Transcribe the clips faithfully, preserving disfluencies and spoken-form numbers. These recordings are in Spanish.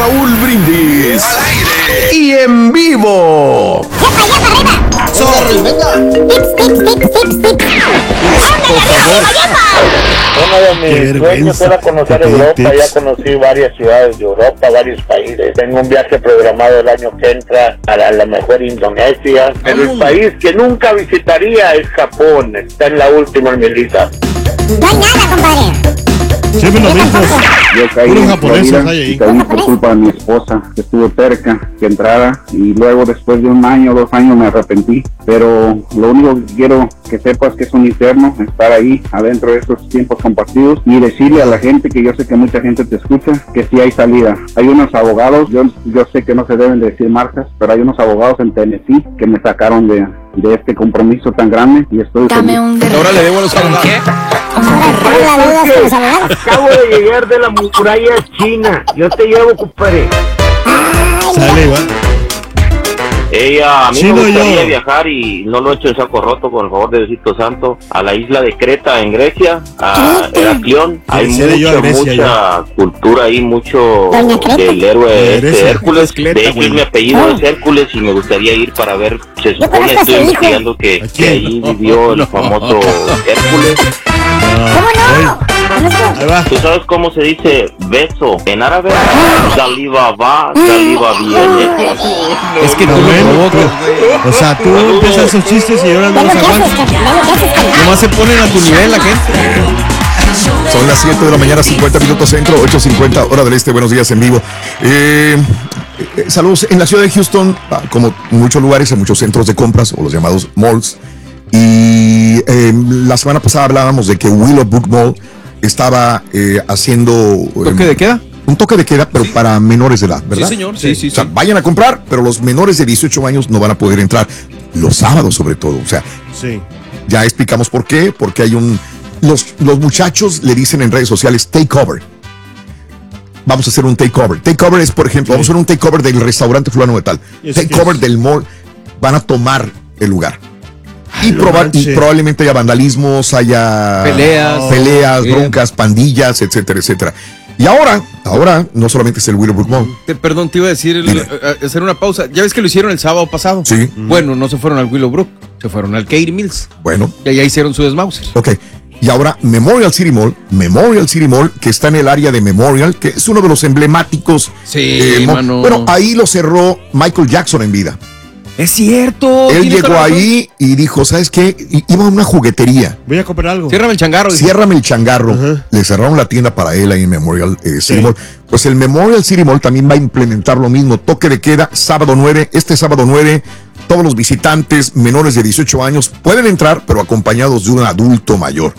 Raúl Brindis. Al aire y en vivo. ¡Sorry, venga! ¡Tips, tips, tips, tips, tips! Por favor. Uno de mis sueños era conocer Europa. Ya conocí varias ciudades de Europa, varios países. Tengo un viaje programado el año que entra a la, a la mejor Indonesia. Pero el país que nunca visitaría es Japón. Está en la última en mi lista. No hay nada, compadre. Siempre lo mismo. Yo caí Puros en japoneses Florida hay ahí. y caí por culpa de mi esposa, que estuvo cerca, que entrara, y luego después de un año, dos años me arrepentí. Pero lo único que quiero que sepas que es un infierno estar ahí adentro de estos tiempos compartidos y decirle a la gente, que yo sé que mucha gente te escucha, que sí hay salida. Hay unos abogados, yo, yo sé que no se deben de decir marcas, pero hay unos abogados en Tennessee que me sacaron de, de este compromiso tan grande y estoy Dame feliz. un Ahora le debo a los abogados. Acabo de llegar de la muralla china. Yo te llevo, compadre. Sale igual. Ella, a mí Sí, me no, gustaría yo. viajar y no lo he hecho en saco roto, con el favor de Diosito Santo, a la isla de Creta en Grecia, a Heraclión. Hay Sí, sí, yo a mucha, Grecia, mucha cultura ahí, mucho Doña Creta. del héroe este, Grecia, Hércules. es Creta, De hecho, güey. mi apellido es Hércules y me gustaría ir para ver. Se Yo supone, conozco a su estoy hijo. investigando que, ¿A que quién? ahí No, vivió el no. famoso Hércules. ¿Cómo no? Ahí va. ¿Tú sabes cómo se dice beso en árabe? Saliva va, saliva viene. Es que tú lo provocas. O sea, tú empiezas esos chistes y ahora no Ve los lo que haces, aguantas. ve lo que haces, carnal. Nomás se ponen a tu nivel la gente. Son las siete de la mañana, cincuenta minutos centro, ocho cincuenta hora del este. Buenos días en vivo. Eh, eh, saludos. En la ciudad de Houston, ah, como en muchos lugares, en muchos centros de compras o los llamados malls. Y eh, la semana pasada hablábamos de que Willowbrook Mall estaba eh, haciendo eh, ¿Toque de queda? un toque de queda, pero para menores de edad, ¿verdad? Sí, señor. Sí, sí, O sea, sí. vayan a comprar, pero los menores de dieciocho años no van a poder entrar. Los sábados, sobre todo. O sea, Sí. ya explicamos por qué, porque hay un... Los, los muchachos le dicen en redes sociales takeover. Vamos a hacer un takeover. Takeover es, por ejemplo, Sí. vamos a hacer un takeover del restaurante fulano de tal. ¿Y eso qué Takeover es? del mall. Van a tomar el lugar. Y, no proba- y manches. probablemente haya vandalismos, haya Peleas. peleas, Bien. broncas, pandillas, etcétera, etcétera. Y ahora, ahora, no solamente es el Willowbrook Mall. Te- perdón, te iba a decir, el- Dime. a- a- hacer una pausa. Ya ves que lo hicieron el sábado pasado. Sí. Bueno, no se fueron al Willowbrook, se fueron al Katy Mills. Bueno, Y allá hicieron su desmauser. ok. Y ahora Memorial City Mall, Memorial City Mall, que está en el área de Memorial, que es uno de los emblemáticos. Sí, mo- mano. Bueno, ahí lo cerró Michael Jackson en vida. Es cierto. Él tienes llegó toda la razón. ahí y dijo, ¿sabes qué? I- Iba a una juguetería. Voy a comprar algo. Ciérrame el changarro. dice. Ciérrame el changarro. Ajá. Le cerraron la tienda para él ahí en Memorial eh, City Sí. Mall. Pues el Memorial City Mall también va a implementar lo mismo. Toque de queda, sábado nueve. Este sábado nueve, todos los visitantes menores de dieciocho años pueden entrar, pero acompañados de un adulto mayor.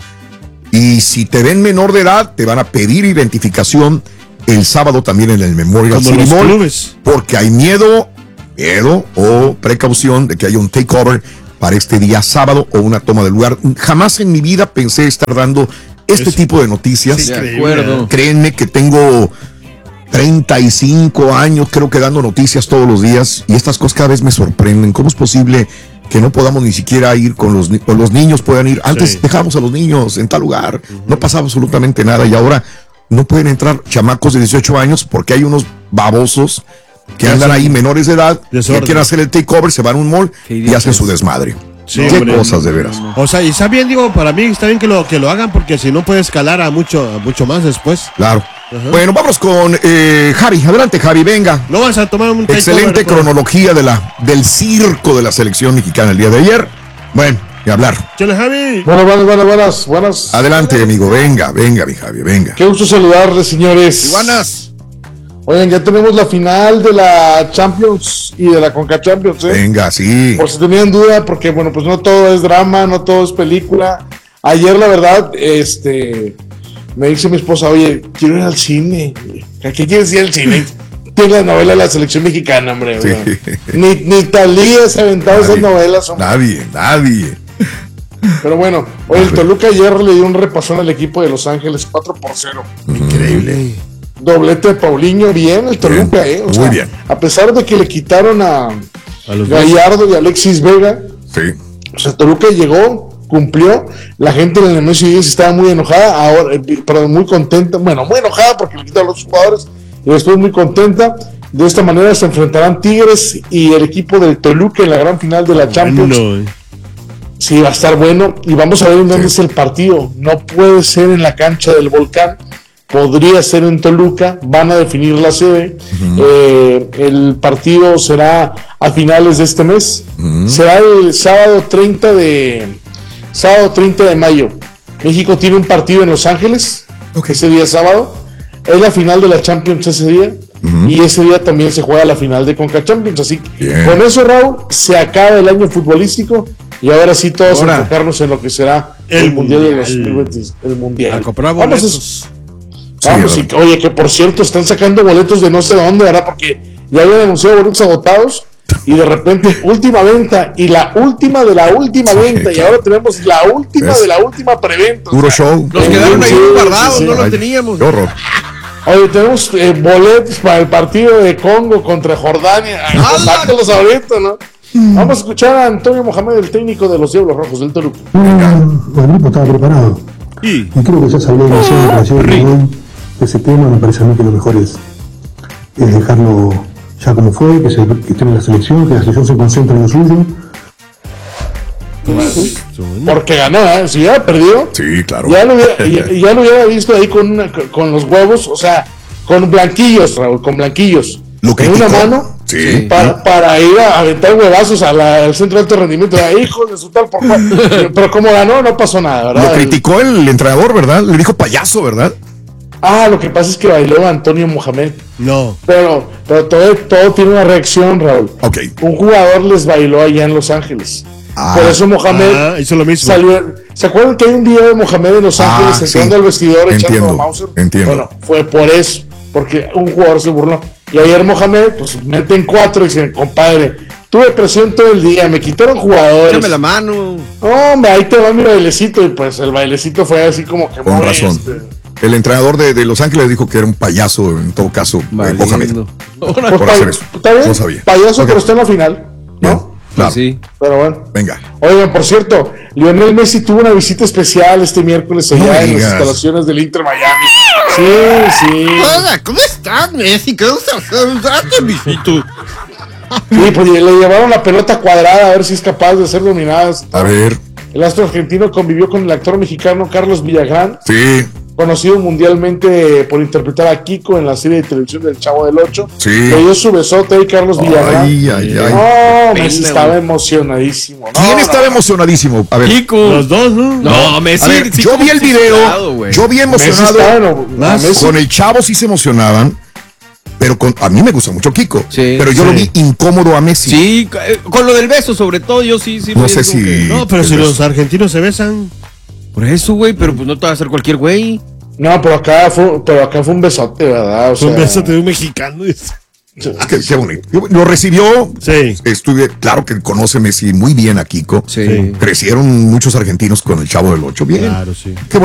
Y si te ven menor de edad, te van a pedir identificación el sábado también en el Memorial Como City los Mall. clubes. Porque hay miedo, miedo o precaución de que haya un takeover para este día sábado o una toma del lugar. Jamás en mi vida pensé estar dando este Es- tipo de noticias. Sí, de acuerdo. Créenme que tengo treinta y cinco años, creo que dando noticias todos los días, y estas cosas cada vez me sorprenden. ¿Cómo es posible que no podamos ni siquiera ir con los, ni- o los niños puedan ir? Antes Sí. dejábamos a los niños en tal lugar, no pasaba absolutamente nada, y ahora no pueden entrar chamacos de dieciocho años porque hay unos babosos que andan ahí menores de edad, que Desorden. quieren hacer el takeover, se van a un mall Qué y idiotas. hacen su desmadre. Sí, Qué hombre. cosas, de veras. O sea, y está bien, digo, para mí está bien que lo, que lo hagan porque si no puede escalar a mucho, a mucho más después. Claro. Bueno, vamos con eh, Javi. Adelante, Javi, venga. No vas a tomar un Excelente takeover, pues. cronología de la, del circo de la selección mexicana el día de ayer. Bueno, ni hablar. Chale, Javi. Bueno, buenas, buenas, buenas, buenas. Adelante, amigo. Venga, venga, mi Javi, venga. Qué gusto saludarles, señores. Iguanas. Oigan, ya tenemos la final de la Champions y de la Conca Champions, ¿eh? Venga, sí. Por si tenían duda, porque bueno, pues no todo es drama, no todo es película. Ayer, la verdad, este, me dice mi esposa, oye, quiero ir al cine. ¿A qué quieres ir al cine? Tiene la novela de la selección mexicana, hombre. Sí. ¿verdad? Ni, ni Talía se ha aventado esas Nadie, novelas, hombre. Nadie, nadie. Pero bueno, oye, el Toluca ayer le dio un repasón al equipo de Los Ángeles cuatro por cero. Increíble. Doblete de Paulinho, bien el Toluca, Bien, eh. O muy sea, bien. A pesar de que le quitaron a A los dos. Gallardo y Alexis Vega, Sí. o sea, Toluca llegó, cumplió. La gente en el Nemesio diez estaba muy enojada, ahora, eh, perdón, muy contenta. Bueno, muy enojada porque le quitaron a los jugadores. y después muy contenta. De esta manera se enfrentarán Tigres y el equipo del Toluca en la gran final de la Champions. Bueno, eh. Sí, va a estar bueno y vamos a ver en dónde sí. es el partido. No puede ser en la cancha del Volcán, podría ser en Toluca, van a definir la sede. Uh-huh. Eh, el partido será a finales de este mes, uh-huh. será el sábado treinta de sábado treinta de mayo. México tiene un partido en Los Ángeles, okay. ese día sábado, es la final de la Champions ese día. Uh-huh. Y ese día también se juega la final de Conca Champions. Así que yeah. con eso, Raúl, se acaba el año futbolístico. Y ahora sí todos ahora, enfocarnos en lo que será el, el Mundial de los el, el Mundial. A comprar boletos. Vamos, a, vamos sí, y, oye, que por cierto están sacando boletos de no sé dónde, ¿verdad? Porque ya habían anunciado boletos agotados y de repente última venta y la última de la última sí, venta claro. y ahora tenemos la última ¿ves? de la última preventa. Puro o sea, show. Nos quedaron ahí guardados, sí, sí, no los teníamos. Qué horror. Oye, tenemos eh, boletos para el partido de Congo contra Jordania. Sácalos ahorita, ¿no? Vamos a escuchar a Antonio Mohamed, el técnico de los Diablos Rojos del Toluca. El grupo estaba preparado. Y, y creo que ya se habló demasiado de hoy. Ese tema me parece a mí que lo mejor es, es dejarlo ya como fue, que, se, que esté en la selección, que la selección se concentre en lo suyo. Porque ganó, ¿eh? Si hubiera perdido, sí, claro. ya, lo hubiera, ya, ya lo hubiera visto ahí con, una, con los huevos, o sea, con blanquillos, Raúl, con blanquillos. Lo en una mano sí. para, para ir a aventar huevazos a la, al centro de alto rendimiento. Hijo de su tal por cual. Pero como ganó, no pasó nada, ¿verdad? Lo criticó el entrenador, ¿verdad? Le dijo payaso, ¿verdad? Ah, lo que pasa es que bailó Antonio Mohamed. No. Pero, pero todo, todo tiene una reacción, Raúl. Okay. Un jugador les bailó allá en Los Ángeles. Ah, por eso Mohamed ah, hizo lo mismo. Salió. ¿Se acuerdan que hay un video de Mohamed en Los Ángeles ah, entrando sí. al vestidor echando a Mauser? Entiendo. Bueno, fue por eso, porque un jugador se burló. Y ayer Mohamed, pues meten cuatro y dicen, compadre, tuve presión todo el día, me quitaron jugadores. Échame la mano. Hombre, ahí te va mi bailecito. Y pues el bailecito fue así como que... Con razón. Este... El entrenador de, de Los Ángeles dijo que era un payaso, en todo caso, eh, Mohamed. Por, por hacer eso. ¿Está bien? No sabía. Payaso, okay. Pero está en la final, ¿no? Bien. Claro. Sí. Pero bueno. Venga. Oigan, por cierto, Lionel Messi tuvo una visita especial este miércoles allá no en las instalaciones del Inter Miami. Sí, sí. Hola, ¿cómo estás, Messi? ¿Qué gusto saludarte, mijito? Sí, pues le llevaron la pelota cuadrada a ver si es capaz de ser dominadas. A ver. El astro argentino convivió con el actor mexicano Carlos Villagrán. Sí. Conocido mundialmente por interpretar a Kiko en la serie de televisión del Chavo del Ocho. Sí. Le dio su besote ahí Carlos Villagrán. Ay, ay, ay. No, Messi estaba emocionadísimo. No, ¿Quién no, estaba no. emocionadísimo? A ver. Kiko. Los dos, ¿no? No, Messi. A ver, sí, yo vi el video. Yo vi emocionado. Messi estaba, Messi. Con el Chavo sí se emocionaban. Pero con, a mí me gusta mucho Kiko. Sí, pero yo sí. lo vi incómodo a Messi. Sí, con lo del beso, sobre todo, yo sí. sí no sé si. Que... No, pero si beso. Los argentinos se besan. Por eso, güey, pero pues no te va a hacer cualquier güey. No, pero acá fue, pero acá fue un besote, ¿verdad? O fue sea... un besote de un mexicano. Qué, qué bonito. Lo recibió. Sí. Estuve, claro que conoce Messi muy bien a Kiko. Sí. Crecieron muchos argentinos con el Chavo del Ocho. Bien. Claro, sí. Qué